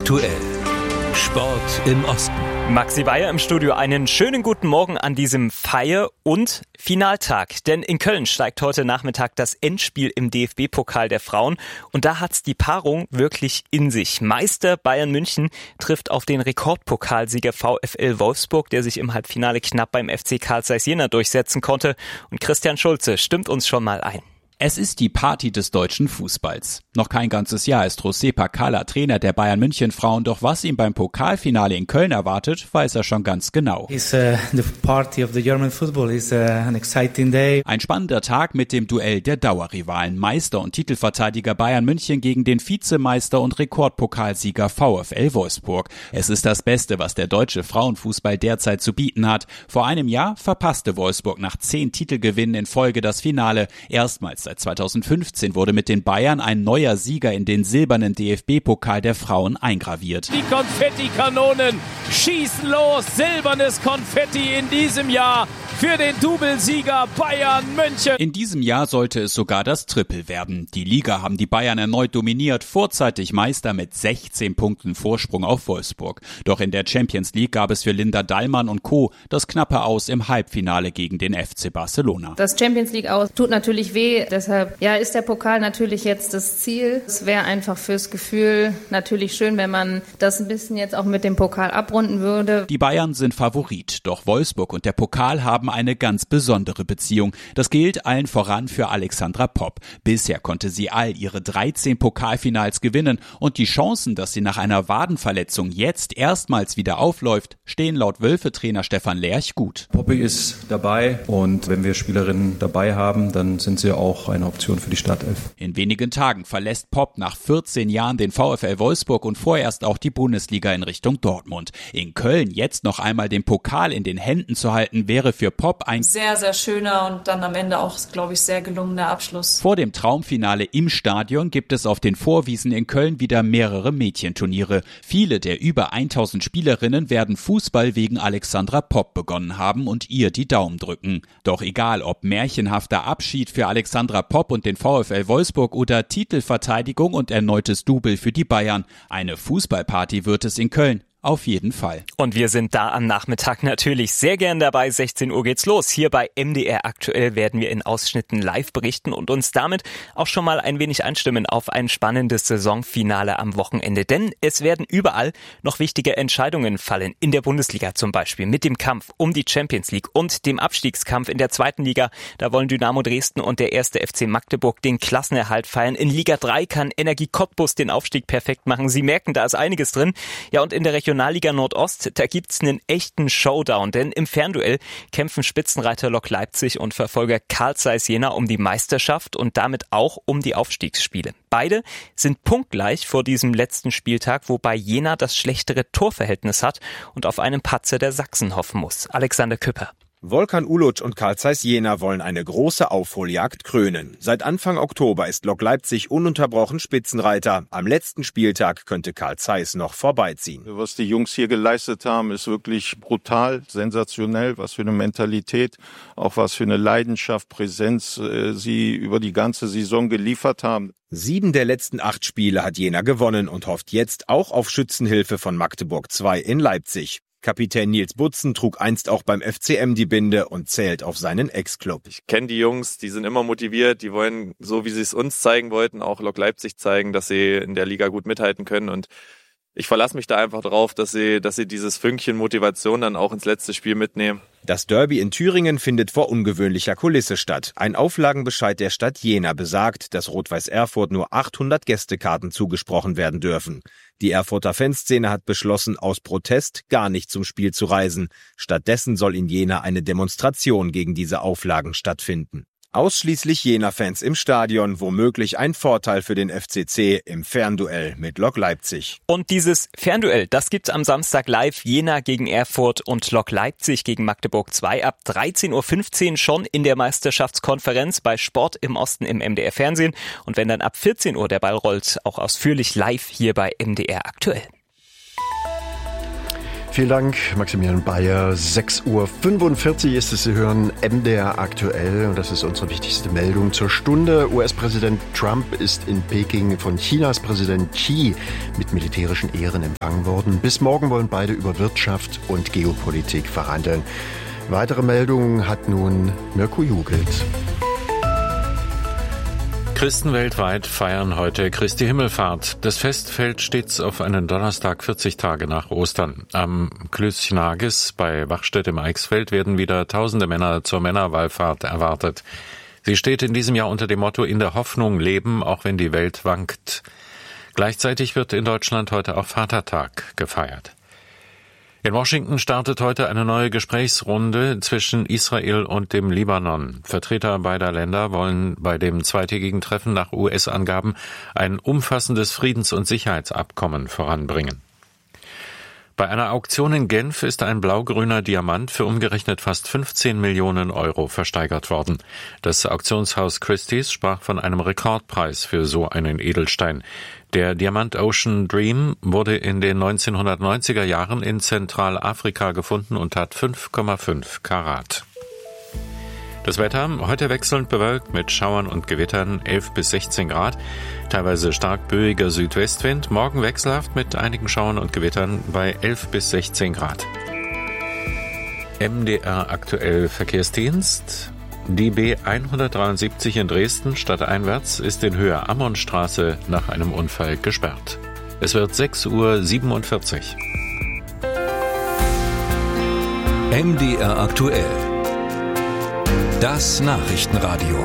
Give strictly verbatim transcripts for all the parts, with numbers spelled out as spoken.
aktuell. Sport im Osten. Maxi Bayer im Studio. Einen schönen guten Morgen an diesem Feier- und Finaltag. Denn in Köln steigt heute Nachmittag das Endspiel im D F B-Pokal der Frauen. Und da hat's die Paarung wirklich in sich. Meister Bayern München trifft auf den Rekordpokalsieger VfL Wolfsburg, der sich im Halbfinale knapp beim F C Carl Zeiss Jena durchsetzen konnte. Und Christian Schulze stimmt uns schon mal ein. Es ist die Party des deutschen Fußballs. Noch kein ganzes Jahr ist José Pacala Trainer der Bayern München Frauen, doch was ihm beim Pokalfinale in Köln erwartet, weiß er schon ganz genau. It's, uh, the party of the German football. It's, uh, an exciting day. Ein spannender Tag mit dem Duell der Dauerrivalen, Meister und Titelverteidiger Bayern München gegen den Vizemeister und Rekordpokalsieger VfL Wolfsburg. Es ist das Beste, was der deutsche Frauenfußball derzeit zu bieten hat. Vor einem Jahr verpasste Wolfsburg nach zehn Titelgewinnen in Folge das Finale. Erstmals seit zweitausendfünfzehn wurde mit den Bayern ein neuer Sieger in den silbernen D F B-Pokal der Frauen eingraviert. Die Konfettikanonen schießen los, silbernes Konfetti in diesem Jahr für den Doublesieger Bayern München. In diesem Jahr sollte es sogar das Triple werden. Die Liga haben die Bayern erneut dominiert, vorzeitig Meister mit sechzehn Punkten Vorsprung auf Wolfsburg. Doch in der Champions League gab es für Linda Dallmann und Co. das knappe Aus im Halbfinale gegen den F C Barcelona. Das Champions League Aus tut natürlich weh, deshalb ja, ist der Pokal natürlich jetzt das Ziel. Es wäre einfach fürs Gefühl natürlich schön, wenn man das ein bisschen jetzt auch mit dem Pokal abrunden würde. Die Bayern sind Favorit, doch Wolfsburg und der Pokal haben eine ganz besondere Beziehung. Das gilt allen voran für Alexandra Popp. Bisher konnte sie all ihre dreizehn Pokalfinals gewinnen und die Chancen, dass sie nach einer Wadenverletzung jetzt erstmals wieder aufläuft, stehen laut Wölfe-Trainer Stefan Lerch gut. Poppy ist dabei und wenn wir Spielerinnen dabei haben, dann sind sie auch eine Option für die Startelf. In wenigen Tagen verlässt Popp nach vierzehn Jahren den VfL Wolfsburg und vorerst auch die Bundesliga in Richtung Dortmund. In Köln jetzt noch einmal den Pokal in den Händen zu halten, wäre für Popp ein sehr, sehr schöner und dann am Ende auch, glaube ich, sehr gelungener Abschluss. Vor dem Traumfinale im Stadion gibt es auf den Vorwiesen in Köln wieder mehrere Mädchenturniere. Viele der über tausend Spielerinnen werden Fußball wegen Alexandra Popp begonnen haben und ihr die Daumen drücken. Doch egal, ob märchenhafter Abschied für Alexandra Popp und den VfL Wolfsburg oder Titelverteidigung und erneutes Double für die Bayern, eine Fußballparty wird es in Köln. Auf jeden Fall. Und wir sind da am Nachmittag natürlich sehr gern dabei. sechzehn Uhr geht's los. Hier bei M D R aktuell werden wir in Ausschnitten live berichten und uns damit auch schon mal ein wenig einstimmen auf ein spannendes Saisonfinale am Wochenende. Denn es werden überall noch wichtige Entscheidungen fallen. In der Bundesliga zum Beispiel mit dem Kampf um die Champions League und dem Abstiegskampf in der zweiten Liga. Da wollen Dynamo Dresden und der erste F C Magdeburg den Klassenerhalt feiern. In Liga drei kann Energie Cottbus den Aufstieg perfekt machen. Sie merken, da ist einiges drin. Ja, und in der Regionalliga Nordost, da gibt's einen echten Showdown, denn im Fernduell kämpfen Spitzenreiter Lok Leipzig und Verfolger Carl Zeiss Jena um die Meisterschaft und damit auch um die Aufstiegsspiele. Beide sind punktgleich vor diesem letzten Spieltag, wobei Jena das schlechtere Torverhältnis hat und auf einen Patzer der Sachsen hoffen muss. Alexander Küpper. Volkan Uluc und Carl Zeiss Jena wollen eine große Aufholjagd krönen. Seit Anfang Oktober ist Lok Leipzig ununterbrochen Spitzenreiter. Am letzten Spieltag könnte Carl Zeiss noch vorbeiziehen. Was die Jungs hier geleistet haben, ist wirklich brutal, sensationell. Was für eine Mentalität, auch was für eine Leidenschaft, Präsenz äh, sie über die ganze Saison geliefert haben. Sieben der letzten acht Spiele hat Jena gewonnen und hofft jetzt auch auf Schützenhilfe von Magdeburg zwei in Leipzig. Kapitän Nils Butzen trug einst auch beim F C M die Binde und zählt auf seinen Ex-Club. Ich kenne die Jungs, die sind immer motiviert, die wollen, so wie sie es uns zeigen wollten, auch Lok Leipzig zeigen, dass sie in der Liga gut mithalten können und ich verlasse mich da einfach drauf, dass sie, dass sie dieses Fünkchen Motivation dann auch ins letzte Spiel mitnehmen. Das Derby in Thüringen findet vor ungewöhnlicher Kulisse statt. Ein Auflagenbescheid der Stadt Jena besagt, dass Rot-Weiß Erfurt nur achthundert Gästekarten zugesprochen werden dürfen. Die Erfurter Fanszene hat beschlossen, aus Protest gar nicht zum Spiel zu reisen. Stattdessen soll in Jena eine Demonstration gegen diese Auflagen stattfinden. Ausschließlich Jena-Fans im Stadion, womöglich ein Vorteil für den F C C im Fernduell mit Lok Leipzig. Und dieses Fernduell, das gibt's am Samstag live. Jena gegen Erfurt und Lok Leipzig gegen Magdeburg zwei ab dreizehn Uhr fünfzehn schon in der Meisterschaftskonferenz bei Sport im Osten im M D R Fernsehen. Und wenn dann ab vierzehn Uhr der Ball rollt, auch ausführlich live hier bei M D R aktuell. Vielen Dank, Maximilian Bayer. sechs Uhr fünfundvierzig ist es. Sie hören M D R aktuell und das ist unsere wichtigste Meldung zur Stunde. U S-Präsident Trump ist in Peking von Chinas Präsident Xi mit militärischen Ehren empfangen worden. Bis morgen wollen beide über Wirtschaft und Geopolitik verhandeln. Weitere Meldungen hat nun Mirko Jugelt. Christen weltweit feiern heute Christi Himmelfahrt. Das Fest fällt stets auf einen Donnerstag vierzig Tage nach Ostern. Am Klößchen-Hages bei Wachstedt im Eichsfeld werden wieder tausende Männer zur Männerwallfahrt erwartet. Sie steht in diesem Jahr unter dem Motto „In der Hoffnung leben, auch wenn die Welt wankt". Gleichzeitig wird in Deutschland heute auch Vatertag gefeiert. In Washington startet heute eine neue Gesprächsrunde zwischen Israel und dem Libanon. Vertreter beider Länder wollen bei dem zweitägigen Treffen nach U S-Angaben ein umfassendes Friedens- und Sicherheitsabkommen voranbringen. Bei einer Auktion in Genf ist ein blau-grüner Diamant für umgerechnet fast fünfzehn Millionen Euro versteigert worden. Das Auktionshaus Christie's sprach von einem Rekordpreis für so einen Edelstein. Der Diamant Ocean Dream wurde in den neunzehnhundertneunziger Jahren in Zentralafrika gefunden und hat fünf Komma fünf Karat. Das Wetter, heute wechselnd bewölkt mit Schauern und Gewittern, elf bis sechzehn Grad, teilweise stark böiger Südwestwind, morgen wechselhaft mit einigen Schauern und Gewittern bei elf bis sechzehn Grad. M D R aktuell Verkehrsdienst. Die B hundertdreiundsiebzig in Dresden stadteinwärts ist in Höhe Ammonstraße nach einem Unfall gesperrt. Es wird sechs Uhr siebenundvierzig. M D R aktuell. Das Nachrichtenradio.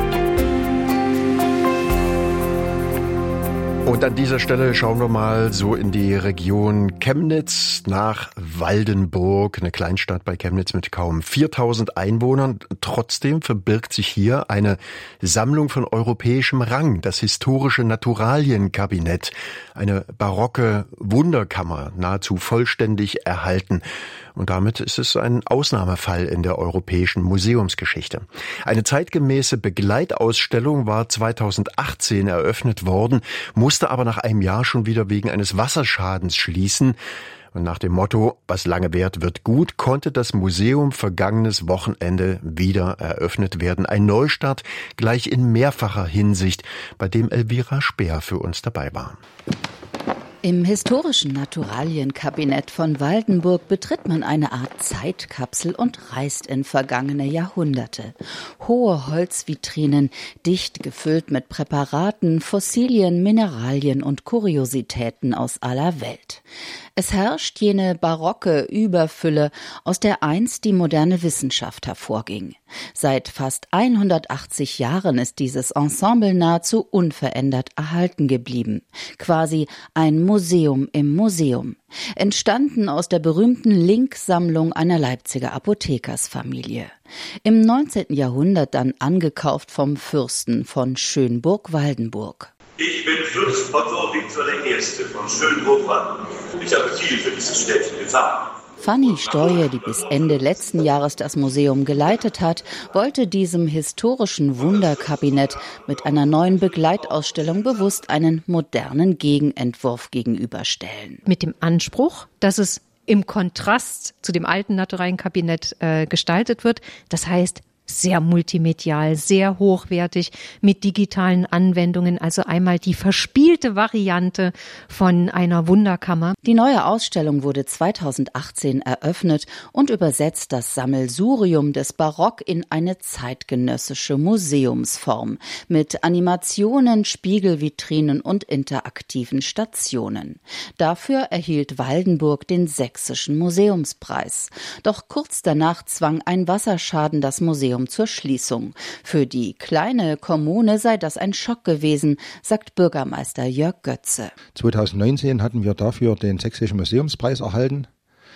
Und an dieser Stelle schauen wir mal so in die Region Chemnitz nach Waldenburg, eine Kleinstadt bei Chemnitz mit kaum viertausend Einwohnern. Trotzdem verbirgt sich hier eine Sammlung von europäischem Rang, das historische Naturalienkabinett, eine barocke Wunderkammer, nahezu vollständig erhalten. Und damit ist es ein Ausnahmefall in der europäischen Museumsgeschichte. Eine zeitgemäße Begleitausstellung war zweitausendachtzehn eröffnet worden, musste aber nach einem Jahr schon wieder wegen eines Wasserschadens schließen. Und nach dem Motto, was lange währt, wird gut, konnte das Museum vergangenes Wochenende wieder eröffnet werden. Ein Neustart gleich in mehrfacher Hinsicht, bei dem Elvira Speer für uns dabei war. Im historischen Naturalienkabinett von Waldenburg betritt man eine Art Zeitkapsel und reist in vergangene Jahrhunderte. Hohe Holzvitrinen, dicht gefüllt mit Präparaten, Fossilien, Mineralien und Kuriositäten aus aller Welt. Es herrscht jene barocke Überfülle, aus der einst die moderne Wissenschaft hervorging. Seit fast hundertachtzig Jahren ist dieses Ensemble nahezu unverändert erhalten geblieben. Quasi ein Museum im Museum. Entstanden aus der berühmten Link-Sammlung einer Leipziger Apothekersfamilie. Im neunzehnten Jahrhundert dann angekauft vom Fürsten von Schönburg-Waldenburg. Ich bin Fürst Otto Viktor der Erste von Schönburg-Waldenburg. Ich habe viel für dieses Städtchen getan. Fanny Steue, die bis Ende letzten Jahres das Museum geleitet hat, wollte diesem historischen Wunderkabinett mit einer neuen Begleitausstellung bewusst einen modernen Gegenentwurf gegenüberstellen. Mit dem Anspruch, dass es im Kontrast zu dem alten Naturalienkabinett äh, gestaltet wird. Das heißt, sehr multimedial, sehr hochwertig mit digitalen Anwendungen, also einmal die verspielte Variante von einer Wunderkammer. Die neue Ausstellung wurde zweitausendachtzehn eröffnet und übersetzt das Sammelsurium des Barock in eine zeitgenössische Museumsform mit Animationen, Spiegelvitrinen und interaktiven Stationen. Dafür erhielt Waldenburg den Sächsischen Museumspreis. Doch kurz danach zwang ein Wasserschaden das Museum zur Schließung. Für die kleine Kommune sei das ein Schock gewesen, sagt Bürgermeister Jörg Götze. zweitausendneunzehn hatten wir dafür den Sächsischen Museumspreis erhalten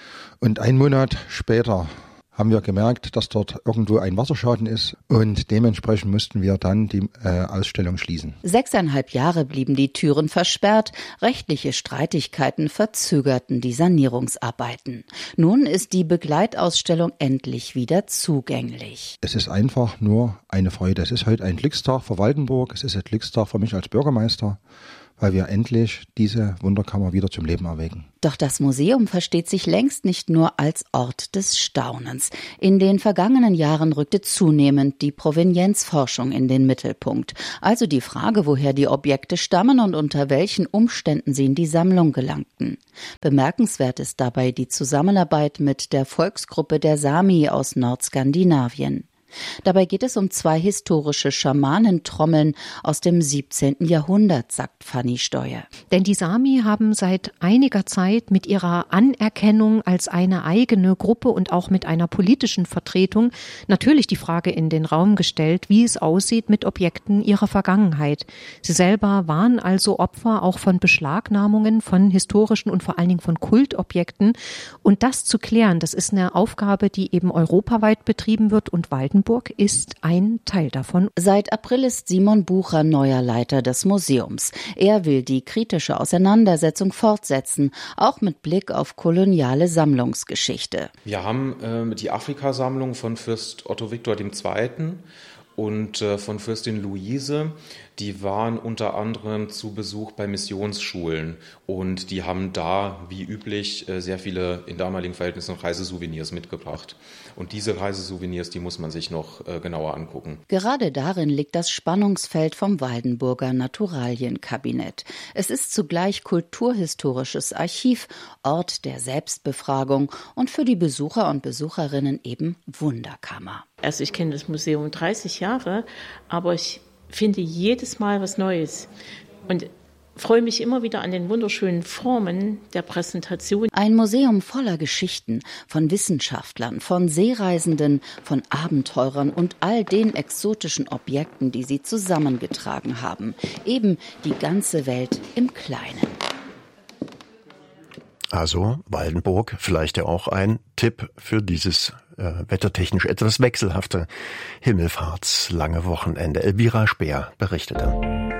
und einen Monat später haben wir gemerkt, dass dort irgendwo ein Wasserschaden ist und dementsprechend mussten wir dann die äh, Ausstellung schließen. Sechseinhalb Jahre blieben die Türen versperrt, rechtliche Streitigkeiten verzögerten die Sanierungsarbeiten. Nun ist die Begleitausstellung endlich wieder zugänglich. Es ist einfach nur eine Freude. Es ist heute ein Glückstag für Waldenburg, es ist ein Glückstag für mich als Bürgermeister, weil wir endlich diese Wunderkammer wieder zum Leben erwecken. Doch das Museum versteht sich längst nicht nur als Ort des Staunens. In den vergangenen Jahren rückte zunehmend die Provenienzforschung in den Mittelpunkt. Also die Frage, woher die Objekte stammen und unter welchen Umständen sie in die Sammlung gelangten. Bemerkenswert ist dabei die Zusammenarbeit mit der Volksgruppe der Sami aus Nordskandinavien. Dabei geht es um zwei historische Schamanentrommeln aus dem siebzehnten Jahrhundert, sagt Fanny Steuer. Denn die Sami haben seit einiger Zeit mit ihrer Anerkennung als eine eigene Gruppe und auch mit einer politischen Vertretung natürlich die Frage in den Raum gestellt, wie es aussieht mit Objekten ihrer Vergangenheit. Sie selber waren also Opfer auch von Beschlagnahmungen von historischen und vor allen Dingen von Kultobjekten. Und das zu klären, das ist eine Aufgabe, die eben europaweit betrieben wird, und Waldenburg ist ein Teil davon. Seit April ist Simon Bucher neuer Leiter des Museums. Er will die kritische Auseinandersetzung fortsetzen, auch mit Blick auf koloniale Sammlungsgeschichte. Wir haben äh, die Afrikasammlung von Fürst Otto Viktor der Zweite. und äh, von Fürstin Luise. Die waren unter anderem zu Besuch bei Missionsschulen und die haben da, wie üblich, äh, sehr viele in damaligen Verhältnissen Reisesouvenirs mitgebracht. Und diese Reisesouvenirs, die muss man sich noch äh, genauer angucken. Gerade darin liegt das Spannungsfeld vom Waldenburger Naturalienkabinett. Es ist zugleich kulturhistorisches Archiv, Ort der Selbstbefragung und für die Besucher und Besucherinnen eben Wunderkammer. Also ich kenne das Museum dreißig Jahre, aber ich finde jedes Mal was Neues und freue mich immer wieder an den wunderschönen Formen der Präsentation. Ein Museum voller Geschichten von Wissenschaftlern, von Seereisenden, von Abenteurern und all den exotischen Objekten, die sie zusammengetragen haben. Eben die ganze Welt im Kleinen. Also Waldenburg, vielleicht ja auch ein Tipp für dieses äh, wettertechnisch etwas wechselhafte Himmelfahrtslange Wochenende. Elvira Speer berichtete.